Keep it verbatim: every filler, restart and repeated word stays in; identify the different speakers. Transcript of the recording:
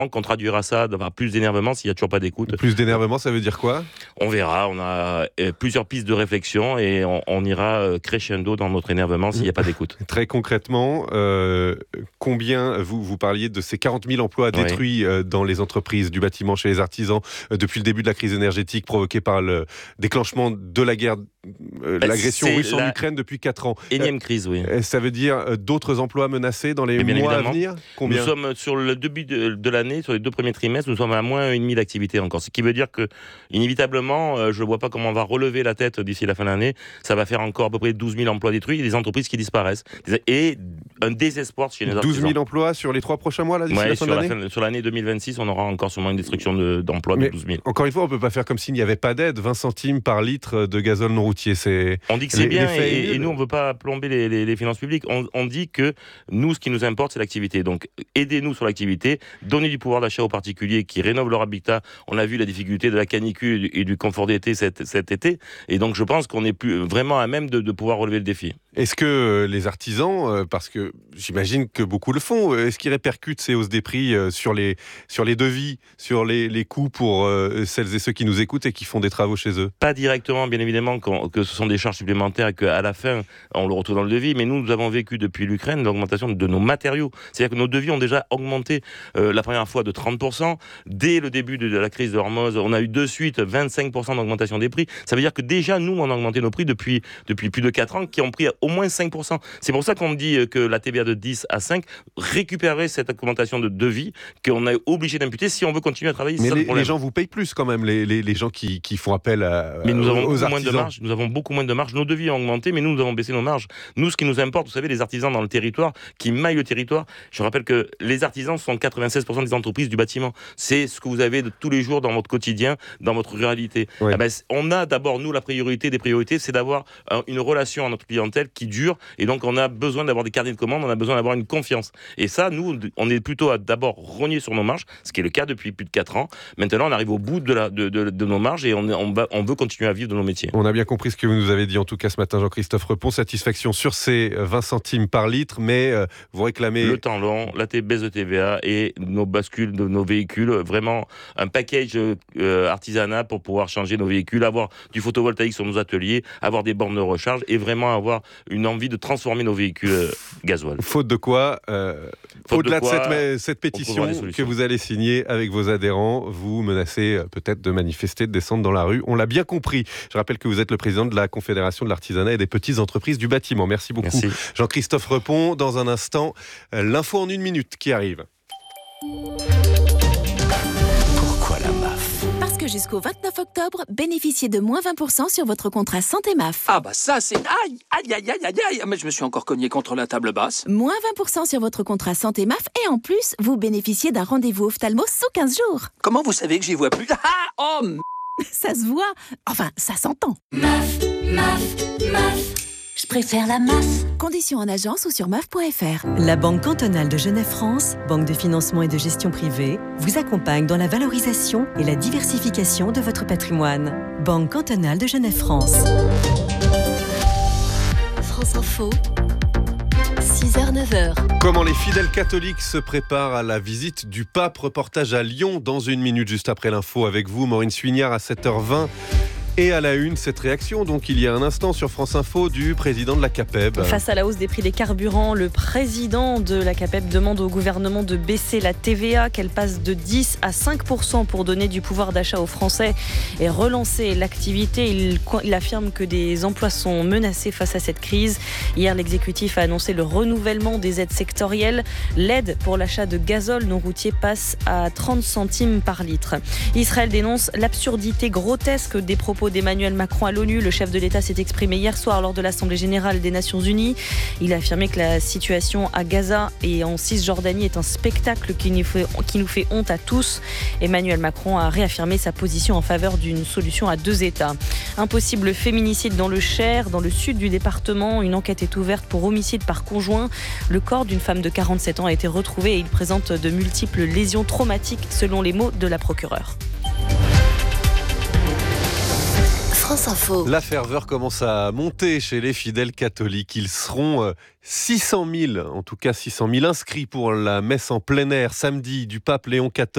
Speaker 1: qu'on traduira ça d'avoir plus d'énervement s'il n'y a toujours pas d'écoute.
Speaker 2: Plus d'énervement, ça veut dire quoi ?
Speaker 1: On verra, on a euh, plusieurs pistes de réflexion et on, on ira euh, crescendo dans notre énervement s'il n'y a pas d'écoute.
Speaker 2: Très concrètement, euh, combien, vous, vous parliez de ces quarante mille emplois détruits ouais. euh, dans les entreprises du bâtiment, chez les artisans, euh, depuis le début de la crise énergétique provoquée par le déclenchement de la guerre, euh, bah, l'agression russe en Ukraine depuis quatre ans.
Speaker 1: Énième euh, crise, oui.
Speaker 2: Ça veut dire euh, d'autres emplois menacés dans les mois à venir ? Combien ?
Speaker 1: Nous sommes sur le début de, de l'année, sur les deux premiers trimestres, nous sommes à moins un virgule cinq d'activité encore. Ce qui veut dire que, inévitablement, euh, je ne vois pas comment on va relever la tête d'ici la fin de l'année. Ça va faire encore à peu près douze mille emplois détruits et des entreprises qui disparaissent. Et un désespoir chez les artisans.
Speaker 2: douze mille emplois sur les trois prochains mois, là, d'ici
Speaker 1: ouais,
Speaker 2: la fin
Speaker 1: sur
Speaker 2: de l'année
Speaker 1: la fin, sur l'année deux mille vingt-six, on aura encore sûrement une destruction de, d'emplois de douze mille.
Speaker 2: Encore une fois, on ne peut pas faire comme s'il n'y avait pas d'aide. vingt centimes par litre de gazole non routier, c'est...
Speaker 1: On dit que c'est les, bien les et, et nous, on ne veut pas plomber les, les, les finances publiques. On, on dit que nous, ce qui nous importe, c'est l'activité. Donc, aidez-nous sur l'activité, donnez du pouvoir d'achat aux particuliers qui rénovent leur habitat. On a vu la difficulté de la canicule et du confort d'été cet, cet été. Et donc, je pense qu'on est plus vraiment à même de, de pouvoir relever le défi.
Speaker 2: Est-ce que les artisans, parce que j'imagine que beaucoup le font, est-ce qu'ils répercutent ces hausses des prix sur les, sur les devis, sur les, les coûts pour celles et ceux qui nous écoutent et qui font des travaux chez eux ?
Speaker 1: Pas directement, bien évidemment, que ce sont des charges supplémentaires et qu'à la fin, on le retrouve dans le devis. Mais nous, nous avons vécu depuis l'Ukraine l'augmentation de nos matériaux. C'est-à-dire que nos devis ont déjà augmenté euh, la première fois de trente pour cent. Dès le début de la crise de Hormuz, on a eu de suite vingt-cinq pour cent d'augmentation des prix. Ça veut dire que déjà, nous, on a augmenté nos prix depuis, depuis plus de quatre ans, qui ont pris au moins cinq pour cent. C'est pour ça qu'on me dit que la T V A de dix à cinq récupérerait cette augmentation de devis qu'on est obligé d'imputer si on veut continuer à travailler.
Speaker 2: Mais les, les gens vous payent plus quand même, les, les, les gens qui, qui font appel à,
Speaker 1: mais nous avons
Speaker 2: aux
Speaker 1: beaucoup
Speaker 2: artisans.
Speaker 1: Moins de marge, nous avons beaucoup moins de marge. Nos devis ont augmenté, mais nous, nous avons baissé nos marges. Nous, ce qui nous importe, vous savez, les artisans dans le territoire, qui maillent le territoire, je rappelle que les artisans sont quatre-vingt-seize pour cent des entreprises du bâtiment. C'est ce que vous avez de tous les jours dans votre quotidien, dans votre ruralité. Oui. Eh ben, on a d'abord, nous, la priorité des priorités, c'est d'avoir une relation à notre clientèle qui dure, et donc on a besoin d'avoir des carnets de commandes, on a besoin d'avoir une confiance. Et ça, nous, on est plutôt à d'abord rogner sur nos marges, ce qui est le cas depuis plus de quatre ans. Maintenant, on arrive au bout de, la, de, de, de nos marges et on, on, va, on veut continuer à vivre de nos métiers.
Speaker 2: On a bien compris ce que vous nous avez dit en tout cas ce matin, Jean-Christophe Repon. Satisfaction sur ces vingt centimes par litre, mais euh, vous réclamez...
Speaker 1: Le temps long, la baisse de T V A et nos bascules de nos véhicules. Vraiment un package euh, artisanat pour pouvoir changer nos véhicules, avoir du photovoltaïque sur nos ateliers, avoir des bornes de recharge et vraiment avoir une envie de transformer nos véhicules euh, gasoil.
Speaker 2: Faute de quoi, euh, Faute au-delà de, quoi, de cette, cette pétition que vous allez signer avec vos adhérents, vous menacez euh, peut-être de manifester, de descendre dans la rue. On l'a bien compris. Je rappelle que vous êtes le président de la Confédération de l'artisanat et des petites entreprises du bâtiment. Merci beaucoup. Merci. Jean-Christophe Repon. Dans un instant, euh, l'info en une minute qui arrive.
Speaker 3: Pourquoi la M A F ?
Speaker 4: Parce que jusqu'au vingt-neuf octobre, bénéficiez de moins vingt pour cent sur votre contrat santé M A F.
Speaker 3: Ah bah ça c'est... Aïe, aïe, aïe, aïe, aïe, aïe. Mais je me suis encore cogné contre la table basse.
Speaker 4: Moins vingt pour cent sur votre contrat santé M A F et en plus, vous bénéficiez d'un rendez-vous ophtalmo sous quinze jours.
Speaker 3: Comment vous savez que j'y vois plus ? Ah, oh m...
Speaker 4: Ça se voit. Enfin, ça s'entend.
Speaker 5: M A F, M A F, M A F. Je préfère la M A F.
Speaker 4: Conditions en agence ou sur M A F point F R.
Speaker 6: La Banque cantonale de Genève-France, banque de financement et de gestion privée, vous accompagne dans la valorisation et la diversification de votre patrimoine. Banque cantonale de Genève-France.
Speaker 5: France Info. six heures neuf heures.
Speaker 2: Comment les fidèles catholiques se préparent à la visite du pape. Reportage à Lyon dans une minute juste après l'info avec vous, Maureen Suignard à sept heures vingt. Et à la une, cette réaction, donc il y a un instant sur France Info, du président de la CAPEB.
Speaker 7: Face à la hausse des prix des carburants, le président de la CAPEB demande au gouvernement de baisser la T V A, qu'elle passe de dix à cinq pour cent pour donner du pouvoir d'achat aux Français et relancer l'activité. Il, il affirme que des emplois sont menacés face à cette crise. Hier, l'exécutif a annoncé le renouvellement des aides sectorielles. L'aide pour l'achat de gazole non routier passe à trente centimes par litre. Israël dénonce l'absurdité grotesque des propos d'Emmanuel Macron à l'ONU. Le chef de l'État s'est exprimé hier soir lors de l'Assemblée générale des Nations Unies. Il a affirmé que la situation à Gaza et en Cisjordanie est un spectacle qui nous fait, qui nous fait honte à tous. Emmanuel Macron a réaffirmé sa position en faveur d'une solution à deux États. Un possible féminicide dans le Cher, dans le sud du département. Une enquête est ouverte pour homicide par conjoint. Le corps d'une femme de quarante-sept ans a été retrouvé et il présente de multiples lésions traumatiques selon les mots de la procureure.
Speaker 5: France Info.
Speaker 2: La ferveur commence à monter chez les fidèles catholiques. Ils seront six cent mille, en tout cas six cent mille inscrits pour la messe en plein air samedi du pape Léon quatorze.